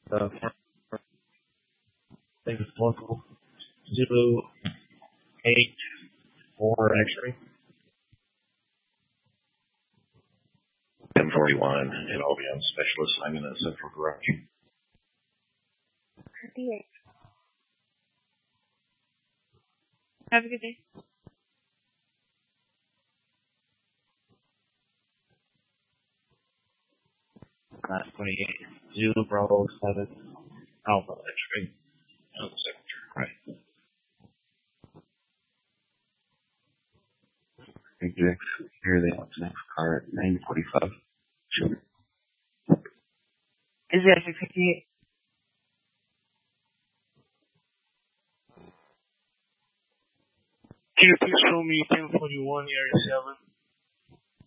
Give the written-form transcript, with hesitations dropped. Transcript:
Uh, things local 084 X-ray. 1041, and I'll be on special assignment at Central Garage. 58. Have a good day. Class 28, Zulu Bravo 7, Alpha X-ray. Oh, sector, right. Ajax, here they have the next car at 945. Sure. Is that 58? Can you please show me 1041 Area 7?